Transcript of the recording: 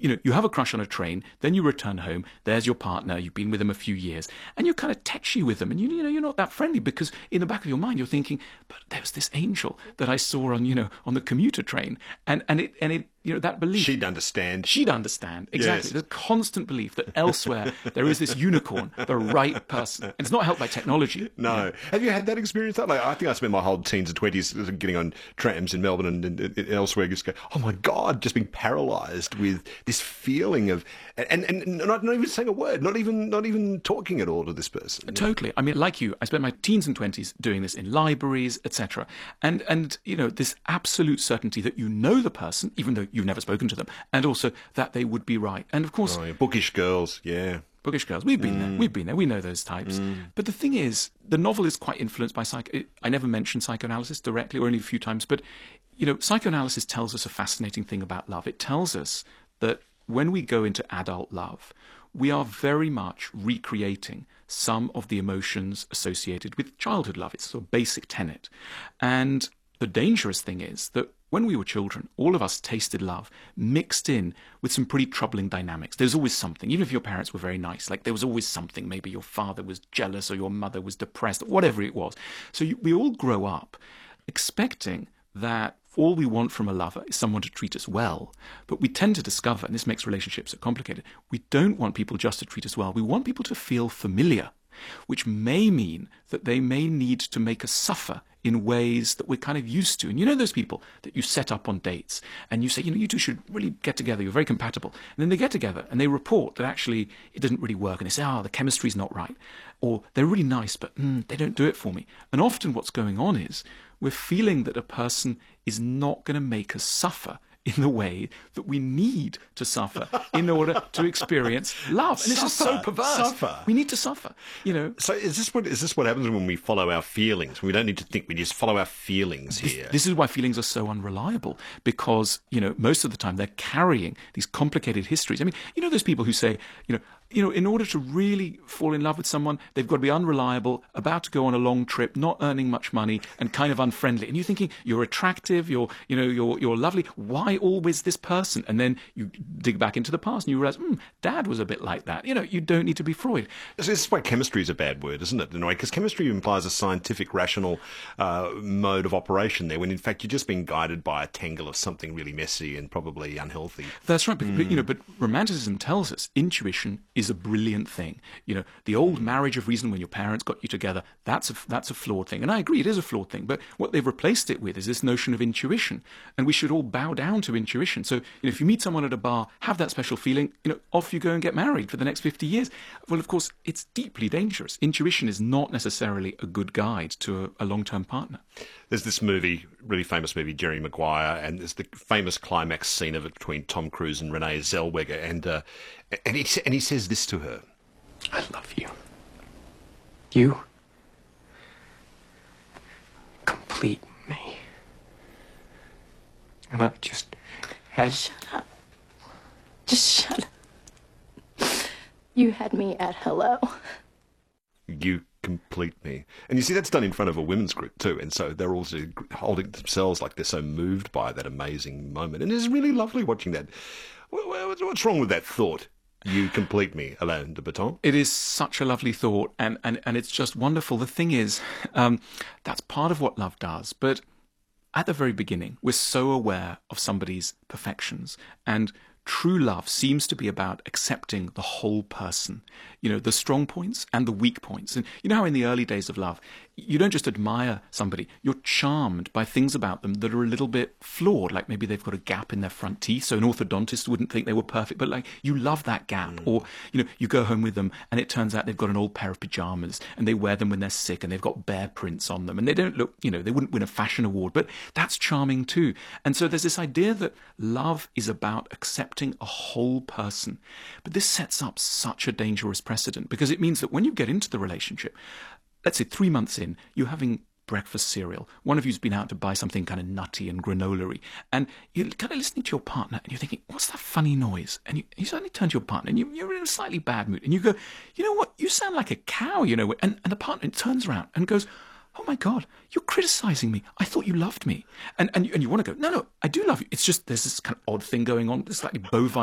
you have a crush on a train, then you return home, there's your partner, you've been with them a few years, and you're kind of tetchy with them, and you're not that friendly because in the back of your mind you're thinking, but there was this angel that I saw on the commuter train, and it that belief. She'd understand. Exactly. Yes. The constant belief that elsewhere there is this unicorn, the right person. And it's not helped by technology. No. Have you had that experience? Like, I think I spent my whole teens and 20s getting on trams in Melbourne and elsewhere, just go, oh my God, just being paralysed with this feeling of, and not even saying a word, not even talking at all to this person. Totally. I mean, like you, I spent my teens and 20s doing this in libraries, etc. And this absolute certainty that you know the person, even though you've never spoken to them, and also that they would be right. And of course... Oh, yeah. Bookish girls, yeah. Bookish girls. We've been there. We know those types. But the thing is, the novel is quite influenced by I never mentioned psychoanalysis directly, or only a few times, but, psychoanalysis tells us a fascinating thing about love. It tells us that when we go into adult love, we are very much recreating some of the emotions associated with childhood love. It's a sort of basic tenet. And the dangerous thing is that when we were children, all of us tasted love mixed in with some pretty troubling dynamics. There's always something, even if your parents were very nice, like there was always something. Maybe your father was jealous or your mother was depressed, whatever it was. So we all grow up expecting that all we want from a lover is someone to treat us well. But we tend to discover, and this makes relationships so complicated, we don't want people just to treat us well. We want people to feel familiar, which may mean that they may need to make us suffer in ways that we're kind of used to. And those people that you set up on dates and you say, you two should really get together, you're very compatible. And then they get together and they report that actually it doesn't really work. And they say, the chemistry's not right. Or they're really nice, but they don't do it for me. And often what's going on is we're feeling that a person is not going to make us suffer in the way that we need to suffer in order to experience love. And this is so perverse. Suffer. We need to suffer, So is this what happens when we follow our feelings? We don't need to think, we just follow our feelings here. This is why feelings are so unreliable, because, most of the time they're carrying these complicated histories. I mean, those people who say, in order to really fall in love with someone, they've got to be unreliable, about to go on a long trip, not earning much money, and kind of unfriendly. And you're thinking, you're attractive, you're lovely. Why always this person? And then you dig back into the past and you realize, Dad was a bit like that. You don't need to be Freud. This is why chemistry is a bad word, isn't it? In a way, because chemistry implies a scientific, rational mode of operation there, when in fact you're just being guided by a tangle of something really messy and probably unhealthy. That's right. But romanticism tells us intuition is a brilliant thing. The old marriage of reason when your parents got you together, that's a flawed thing. And I agree, it is a flawed thing. But what they've replaced it with is this notion of intuition. And we should all bow down to intuition. So if you meet someone at a bar, have that special feeling, off you go and get married for the next 50 years. Well, of course, it's deeply dangerous. Intuition is not necessarily a good guide to a long-term partner. There's this movie, really famous movie, Jerry Maguire, and there's the famous climax scene of it between Tom Cruise and Renee Zellweger, and he says this to her: I love you. You complete me. And I just had... Shut up. Just shut up. You had me at hello. You complete me. And you see, that's done in front of a women's group too, and so they're also holding themselves like they're so moved by that amazing moment. And it's really lovely watching that. What's wrong with that thought? You complete me, Alain de Botton. It is such a lovely thought, and it's just wonderful. The thing is, that's part of what love does, but at the very beginning, we're so aware of somebody's perfections, and true love seems to be about accepting the whole person, the strong points and the weak points. And you know how in the early days of love, you don't just admire somebody, you're charmed by things about them that are a little bit flawed, like maybe they've got a gap in their front teeth, so an orthodontist wouldn't think they were perfect, but like you love that gap. Or, you go home with them and it turns out they've got an old pair of pajamas and they wear them when they're sick and they've got bear prints on them and they don't look, they wouldn't win a fashion award, but that's charming too. And so there's this idea that love is about accepting a whole person. But this sets up such a dangerous precedent, because it means that when you get into the relationship, let's say 3 months in, you're having breakfast cereal. One of you's been out to buy something kind of nutty and granola-y, and you're kind of listening to your partner and you're thinking, what's that funny noise? And you suddenly turn to your partner and you're in a slightly bad mood and you go, you know what, you sound like a cow, and the partner turns around and goes, oh my God, you're criticizing me. I thought you loved me. And you want to go, no, I do love you. It's just there's this kind of odd thing going on, this slightly bovine